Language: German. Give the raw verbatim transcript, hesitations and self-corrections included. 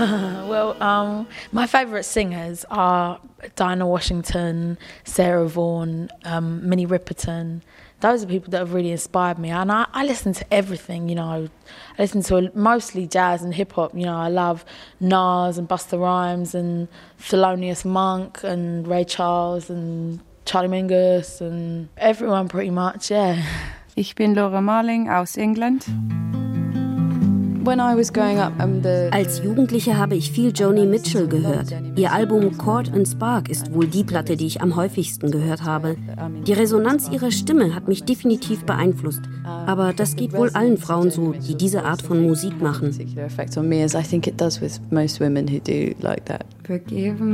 Well, um, my favourite singers are Dinah Washington, Sarah Vaughan, um, Minnie Riperton. Those are people that have really inspired me. And I, I listen to everything, you know. I listen to mostly jazz and hip-hop. You know, I love Nas and Busta Rhymes and Thelonious Monk and Ray Charles and Charlie Mingus and everyone pretty much, yeah. Ich bin Laura Marling aus England. Als Jugendliche habe ich viel Joni Mitchell gehört. Ihr Album Chord and Spark ist wohl die Platte, die ich am häufigsten gehört habe. Die Resonanz ihrer Stimme hat mich definitiv beeinflusst. Aber das geht wohl allen Frauen so, die diese Art von Musik machen. Forgive